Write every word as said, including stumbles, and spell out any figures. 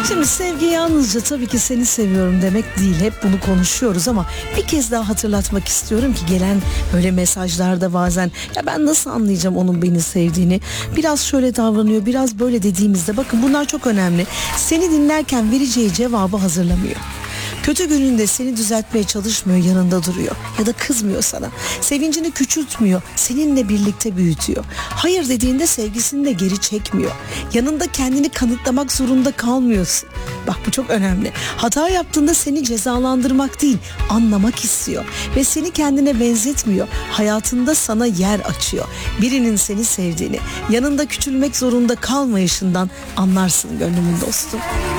Şimdi sevgi yalnızca tabii ki seni seviyorum demek değil. Hep bunu konuşuyoruz ama bir kez daha hatırlatmak istiyorum ki gelen böyle mesajlarda bazen ya ben nasıl anlayacağım onun beni sevdiğini, biraz şöyle davranıyor, biraz böyle dediğimizde bakın bunlar çok önemli. Seni dinlerken vereceği cevabı hazırlamıyor. Kötü gününde seni düzeltmeye çalışmıyor, yanında duruyor ya da kızmıyor sana. Sevincini küçültmüyor, seninle birlikte büyütüyor. Hayır dediğinde sevgisini de geri çekmiyor. Yanında kendini kanıtlamak zorunda kalmıyorsun. Bak bu çok önemli. Hata yaptığında seni cezalandırmak değil, anlamak istiyor. Ve seni kendine benzetmiyor. Hayatında sana yer açıyor. Birinin seni sevdiğini, yanında küçülmek zorunda kalmayışından anlarsın gönlümün dostu.